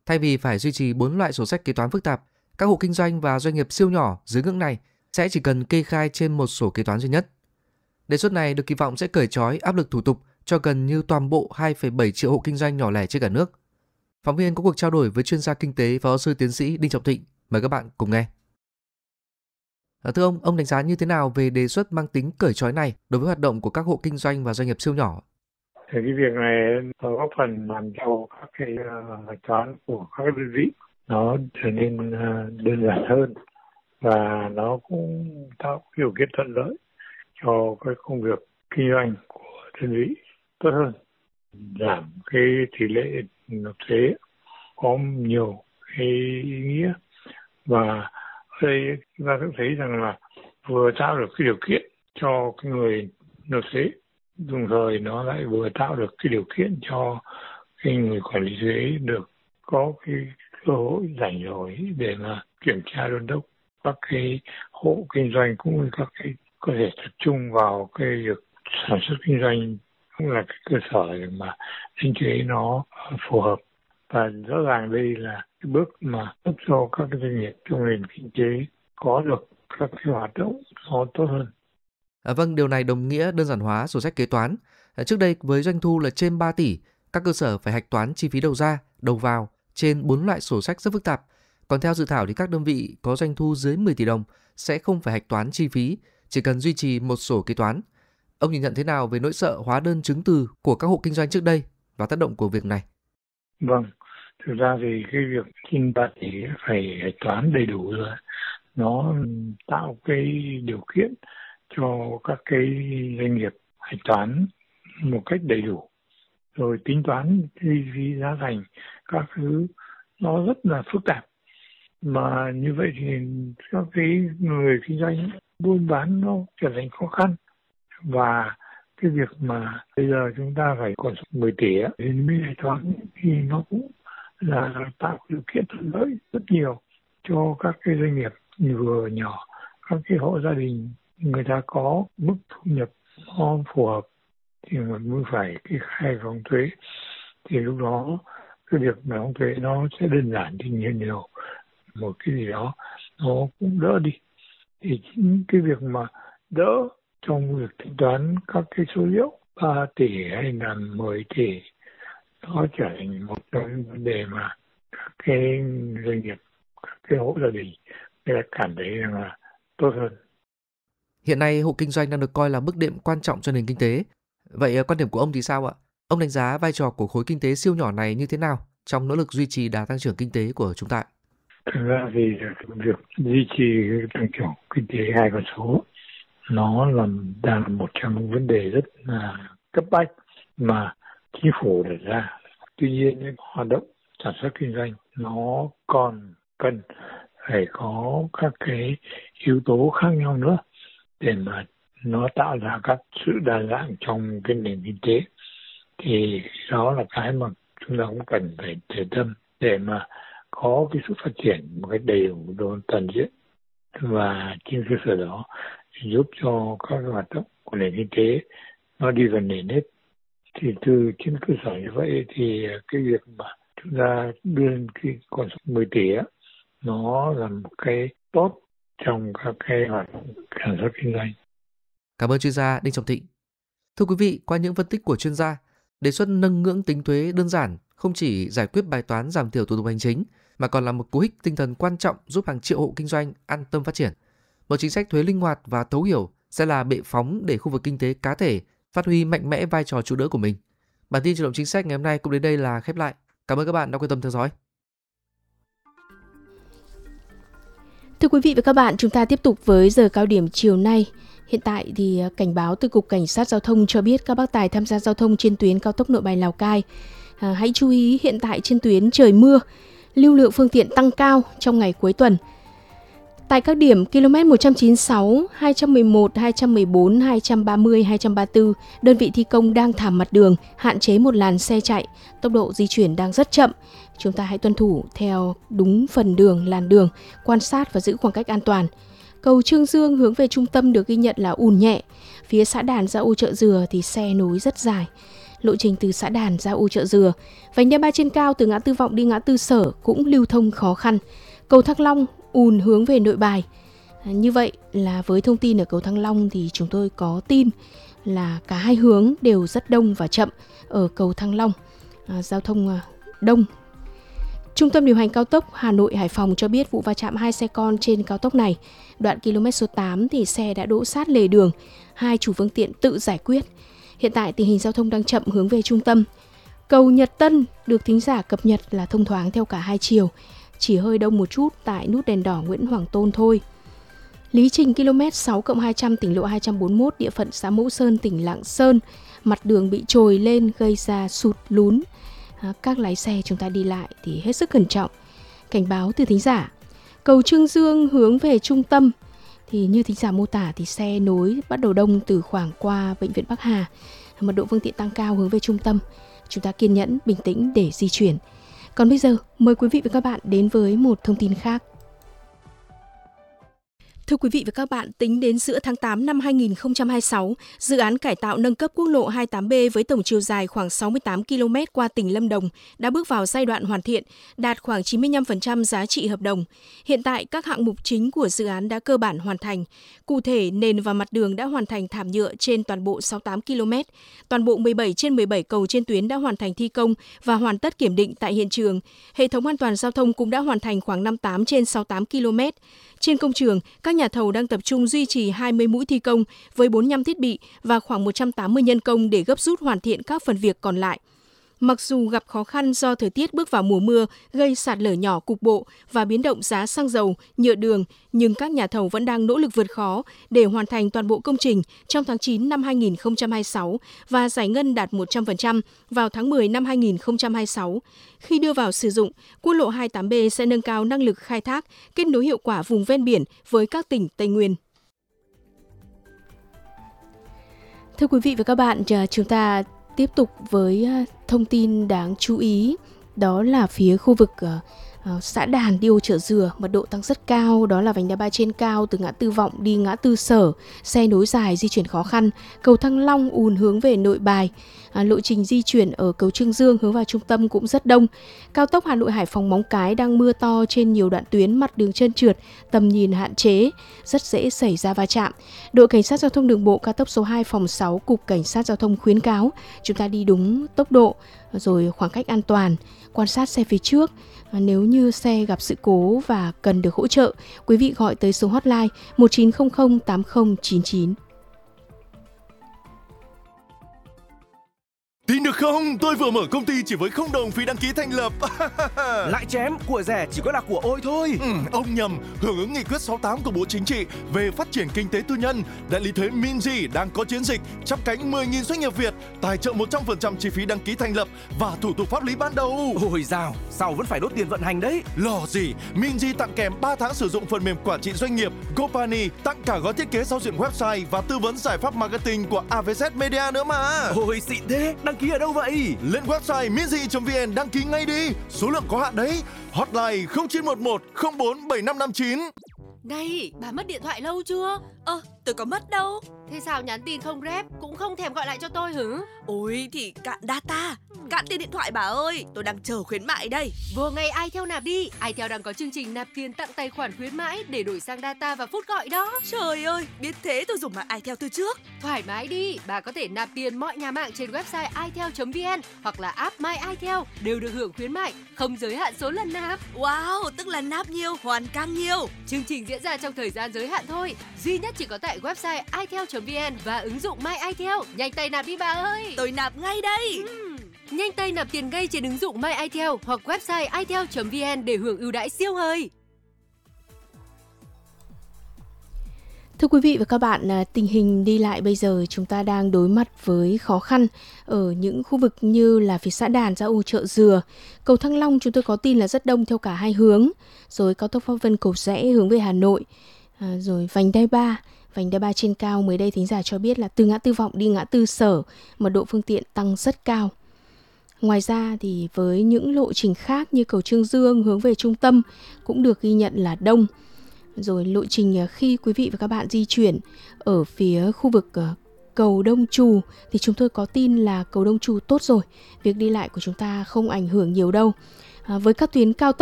Thay vì phải duy trì 4 loại sổ sách kế toán phức tạp, các hộ kinh doanh và doanh nghiệp siêu nhỏ dưới ngưỡng này sẽ chỉ cần kê khai trên một sổ kế toán duy nhất. Đề xuất này được kỳ vọng sẽ cởi trói áp lực thủ tục cho gần như toàn bộ 2,7 triệu hộ kinh doanh nhỏ lẻ trên cả nước. Phóng viên có cuộc trao đổi với chuyên gia kinh tế Phó giáo sư tiến sĩ Đinh Trọng Thịnh. Mời các bạn cùng nghe. Thưa ông đánh giá như thế nào về đề xuất mang tính cởi trói này đối với hoạt động của các hộ kinh doanh và doanh nghiệp siêu nhỏ? Thì cái việc này nó góp phần làm cho các cái hạch toán của các đơn vị nó trở nên đơn giản hơn, và nó cũng tạo điều kiện thuận lợi cho cái công việc kinh doanh của đơn vị tốt hơn, giảm cái tỷ lệ nộp thuế có nhiều cái ý nghĩa. Và ở đây chúng ta cũng thấy rằng là vừa tạo được cái điều kiện cho cái người nộp thuế, đồng thời nó lại vừa tạo được cái điều kiện cho cái người quản lý thuế được có cái cơ hội rảnh rỗi để mà kiểm tra đôn đốc các cái hộ kinh doanh, cũng như các cái có thể tập trung vào cái việc sản xuất kinh doanh, cũng là cái cơ sở để mà đánh thuế nó phù hợp. Và rõ ràng đây là cái bước mà giúp cho các cái doanh nghiệp trong nền kinh tế có được các cái hoạt động nó tốt hơn. Vâng, điều này đồng nghĩa đơn giản hóa sổ sách kế toán. Trước đây với doanh thu là trên 3 tỷ, các cơ sở phải hạch toán chi phí đầu ra, đầu vào trên 4 loại sổ sách rất phức tạp. Còn theo dự thảo thì các đơn vị có doanh thu dưới 10 tỷ đồng sẽ không phải hạch toán chi phí, chỉ cần duy trì một sổ kế toán. Ông nhìn nhận thế nào về nỗi sợ hóa đơn chứng từ của các hộ kinh doanh trước đây và tác động của việc này? Vâng, thực ra thì cái việc trên 3 tỷ phải hạch toán đầy đủ rồi, nó tạo cái điều kiện cho các cái doanh nghiệp hạch toán một cách đầy đủ, rồi tính toán chi phí giá thành các thứ nó rất là phức tạp. Mà như vậy thì các cái người kinh doanh buôn bán nó trở thành khó khăn. Và cái việc mà bây giờ chúng ta phải còn 10 tỷ thì mới hạch toán thì nó cũng là tạo điều kiện thuận lợi rất nhiều cho các cái doanh nghiệp vừa nhỏ, các cái hộ gia đình người ta có mức thu nhập nó phù hợp thì mới phải cái khai đóng thuế. Thì lúc đó cái việc mà đóng thuế nó sẽ đơn giản thì nhiều một cái gì đó nó cũng đỡ đi. Thì chính cái việc mà đỡ trong việc tính toán các cái số liệu 3 tỷ hay là 10 tỷ nó trở thành một cái vấn đề mà các cái doanh nghiệp, các cái hộ gia đình người ta cảm thấy rằng là tốt hơn. Hiện nay hộ kinh doanh đang được coi là bước đệm quan trọng cho nền kinh tế. Vậy quan điểm của ông thì sao ạ? Ông đánh giá vai trò của khối kinh tế siêu nhỏ này như thế nào trong nỗ lực duy trì đà tăng trưởng kinh tế của chúng ta? Thực ra thì việc duy trì tăng trưởng kinh tế hai con số nó đang là một trong những vấn đề rất là cấp bách mà chính phủ đặt ra. Tuy nhiên những hoạt động sản xuất kinh doanh nó còn cần phải có các cái yếu tố khác nhau nữa để mà nó tạo ra các sự đa dạng trong cái nền kinh tế. Thì đó là cái mà chúng ta cũng cần phải để tâm để mà có cái sự phát triển một cách đầy đủ toàn diện, và trên cơ sở đó giúp cho các hoạt động của nền kinh tế nó đi vào nền nếp. Thì từ trên cơ sở như vậy thì cái việc mà chúng ta đưa cái con số 10 tỷ á, nó là một cái tốt trong các cái hoạt động sản xuất kinh doanh. Cảm ơn chuyên gia Đinh Trọng Thịnh. Thưa quý vị, qua những phân tích của chuyên gia, đề xuất nâng ngưỡng tính thuế đơn giản không chỉ giải quyết bài toán giảm thiểu thủ tục hành chính mà còn là một cú hích tinh thần quan trọng giúp hàng triệu hộ kinh doanh an tâm phát triển. Một chính sách thuế linh hoạt và thấu hiểu sẽ là bệ phóng để khu vực kinh tế cá thể phát huy mạnh mẽ vai trò trụ đỡ của mình. Bản tin chuyển động chính sách ngày hôm nay cũng đến đây là khép lại. Cảm ơn các bạn đã quan tâm theo dõi. Thưa quý vị và các bạn, chúng ta tiếp tục với giờ cao điểm chiều nay. Hiện tại thì cảnh báo từ Cục Cảnh sát Giao thông cho biết các bác tài tham gia giao thông trên tuyến cao tốc Nội Bài - Lào Cai. Hãy chú ý hiện tại trên tuyến trời mưa, lưu lượng phương tiện tăng cao trong ngày cuối tuần. Tại các điểm km 196, 211, 214, 230, 234, đơn vị thi công đang thảm mặt đường, hạn chế một làn xe chạy, tốc độ di chuyển đang rất chậm. Chúng ta hãy tuân thủ theo đúng phần đường, làn đường, quan sát và giữ khoảng cách an toàn. Cầu Trương Dương hướng về trung tâm được ghi nhận là ùn nhẹ. Phía xã Đàn ra ô Chợ Dừa thì xe nối rất dài. lộ trình từ xã Đàn ra u Chợ Dừa. Vành đai 3 trên cao từ ngã tư Vọng đi ngã tư Sở cũng lưu thông khó khăn. Cầu Thăng Long ùn hướng về Nội Bài. Như vậy là với thông tin ở cầu Thăng Long thì chúng tôi có tin là cả hai hướng đều rất đông và chậm ở cầu Thăng Long. Giao thông đông. Trung tâm điều hành cao tốc Hà Nội - Hải Phòng cho biết vụ va chạm 2 xe con trên cao tốc này. Đoạn km số 8 thì xe đã đỗ sát lề đường, hai chủ phương tiện tự giải quyết. Hiện tại tình hình giao thông đang chậm hướng về trung tâm. Cầu Nhật Tân được thính giả cập nhật là thông thoáng theo cả hai chiều, chỉ hơi đông một chút tại nút đèn đỏ Nguyễn Hoàng Tôn thôi. Lý Trình km 6+200 tỉnh lộ 241 địa phận xã Mẫu Sơn tỉnh Lạng Sơn, mặt đường bị trồi lên gây ra sụt lún. Các lái xe chúng ta đi lại thì hết sức cẩn trọng. Cảnh báo từ thính giả. Cầu Trương Dương hướng về trung tâm thì như thính giả mô tả thì xe nối bắt đầu đông từ khoảng qua bệnh viện Bắc Hà. Mật độ phương tiện tăng cao hướng về trung tâm. Chúng ta kiên nhẫn, bình tĩnh để di chuyển. Còn bây giờ, mời quý vị và các bạn đến với một thông tin khác. Thưa quý vị và các bạn, tính đến giữa tháng 8 năm 2026, dự án cải tạo nâng cấp quốc lộ 28B với tổng chiều dài khoảng 68 km qua tỉnh Lâm Đồng đã bước vào giai đoạn hoàn thiện, đạt khoảng 95% giá trị hợp đồng. Hiện tại, các hạng mục chính của dự án đã cơ bản hoàn thành. Cụ thể, nền và mặt đường đã hoàn thành thảm nhựa trên toàn bộ 68 km. Toàn bộ 17 trên 17 cầu trên tuyến đã hoàn thành thi công và hoàn tất kiểm định tại hiện trường. Hệ thống an toàn giao thông cũng đã hoàn thành khoảng 58 trên 68 km. Trên công trường, các nhà thầu đang tập trung duy trì 20 mũi thi công với 45 thiết bị và khoảng 180 nhân công để gấp rút hoàn thiện các phần việc còn lại. Mặc dù gặp khó khăn do thời tiết bước vào mùa mưa gây sạt lở nhỏ cục bộ và biến động giá xăng dầu, nhựa đường, nhưng các nhà thầu vẫn đang nỗ lực vượt khó để hoàn thành toàn bộ công trình trong tháng 9 năm 2026 và giải ngân đạt 100% vào tháng 10 năm 2026. Khi đưa vào sử dụng, quốc lộ 28B sẽ nâng cao năng lực khai thác, kết nối hiệu quả vùng ven biển với các tỉnh Tây Nguyên. Thưa quý vị và các bạn, chúng ta tiếp tục với thông tin đáng chú ý, đó là phía khu vực xã Đàn đi ô Chợ Dừa, mật độ tăng rất cao, đó là vành đai 3 trên cao từ ngã tư Vọng đi ngã tư Sở, xe nối dài di chuyển khó khăn, cầu Thăng Long ùn hướng về Nội Bài. Lộ trình di chuyển ở cầu Trương Dương hướng vào trung tâm cũng rất đông. Cao tốc Hà Nội - Hải Phòng - Móng Cái đang mưa to trên nhiều đoạn tuyến, mặt đường trơn trượt, tầm nhìn hạn chế, rất dễ xảy ra va chạm. Đội Cảnh sát Giao thông Đường bộ cao tốc số 2 phòng 6 Cục Cảnh sát Giao thông khuyến cáo chúng ta đi đúng tốc độ, rồi khoảng cách an toàn, quan sát xe phía trước. Nếu như xe gặp sự cố và cần được hỗ trợ, quý vị gọi tới số hotline 1900 8099. Tin được không? Tôi vừa mở công ty chỉ với 0 đồng phí đăng ký thành lập. Lại chém, của rẻ chỉ có là của ôi thôi. Ông nhầm, hưởng ứng nghị quyết 68 của Bộ Chính trị về phát triển kinh tế tư nhân, đại lý thuế Minzy đang có chiến dịch chắp cánh 10.000 doanh nghiệp Việt, tài trợ 100% chi phí đăng ký thành lập và thủ tục pháp lý ban đầu. Ôi dào, sau vẫn phải đốt tiền vận hành đấy. Lo gì, Minzy tặng kèm 3 tháng sử dụng phần mềm quản trị doanh nghiệp GoPani, tặng cả gói thiết kế giao diện website và tư vấn giải pháp marketing của AVZ Media nữa mà. Ôi xịn thế, đăng ký ở đâu vậy? Lên website minzy.vn đăng ký ngay đi, số lượng có hạn đấy. Hotline 0911 04 7559. Này, bà mất điện thoại lâu chưa? Tôi có mất đâu. Thế sao nhắn tin không rep, cũng không thèm gọi lại cho tôi hử? Ôi thì cạn data, cạn tiền điện thoại bà ơi, tôi đang chờ khuyến mại đây. Vừa ngày iTel nạp đi, iTel đang có chương trình nạp tiền tặng tài khoản khuyến mãi để đổi sang data và phút gọi đó. Trời ơi, biết thế tôi dùng mạng iTel từ trước. Thoải mái đi, bà có thể nạp tiền mọi nhà mạng trên website itel.vn hoặc là app My iTel đều được hưởng khuyến mại, không giới hạn số lần nạp. Wow, tức là nạp nhiều, hoàn càng nhiều. Chương trình diễn ra trong thời gian giới hạn thôi, duy nhất chỉ có tại website itel.vn và ứng dụng My iTel. Nhanh tay nạp đi bà ơi. Tôi nạp ngay đây. Nhanh tay nạp tiền ngay trên ứng dụng My iTel hoặc website itel.vn để hưởng ưu đãi siêu hời. Thưa quý vị và các bạn, tình hình đi lại bây giờ chúng ta đang đối mặt với khó khăn ở những khu vực như là phía xã Đàn ra u Chợ Dừa. Cầu Thăng Long chúng tôi có tin là rất đông theo cả hai hướng. Rồi cao tốc Pháp Vân Cầu Giẽ hướng về Hà Nội. Rồi vành đai 3 trên cao mới đây thính giả cho biết là từ ngã tư Vọng đi ngã tư Sở, mật độ phương tiện tăng rất cao. Ngoài ra thì với những lộ trình khác như cầu Trương Dương hướng về trung tâm cũng được ghi nhận là đông. Rồi lộ trình khi quý vị và các bạn di chuyển ở phía khu vực cầu Đông Trù thì chúng tôi có tin là cầu Đông Trù tốt rồi, việc đi lại của chúng ta không ảnh hưởng nhiều đâu. Với các tuyến cao tốc